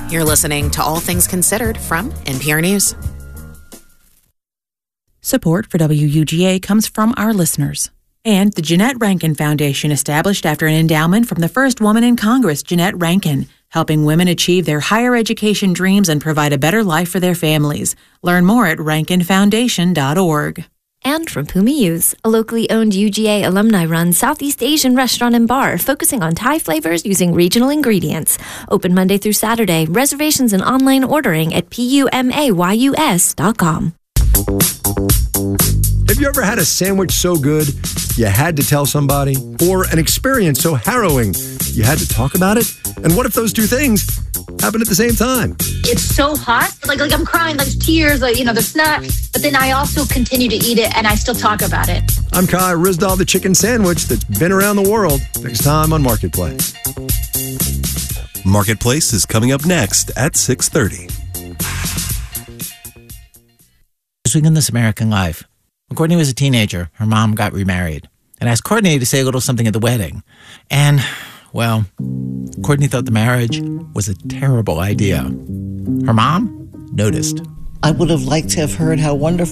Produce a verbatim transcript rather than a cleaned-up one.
You're listening to All Things Considered from N P R News. Support for W U G A comes from our listeners. And the Jeanette Rankin Foundation, established after an endowment from the first woman in Congress, Jeanette Rankin, helping women achieve their higher education dreams and provide a better life for their families. Learn more at rankin foundation dot org. And from Pumiu's, a locally owned U G A alumni-run Southeast Asian restaurant and bar focusing on Thai flavors using regional ingredients. Open Monday through Saturday. Reservations and online ordering at pumayus dot com. Have you ever had a sandwich so good you had to tell somebody? Or an experience so harrowing you had to talk about it? And what if those two things happened at the same time? It's so hot. Like, like I'm crying, like tears, like, you know, the snot. But then I also continue to eat it and I still talk about it. I'm Kai Ryssdal, the chicken sandwich that's been around the world. Next time on Marketplace. Marketplace is coming up next at six thirty. This week in This American Life. When Courtney was a teenager, her mom got remarried and asked Courtney to say a little something at the wedding. And, well, Courtney thought the marriage was a terrible idea. Her mom noticed. I would have liked to have heard how wonderful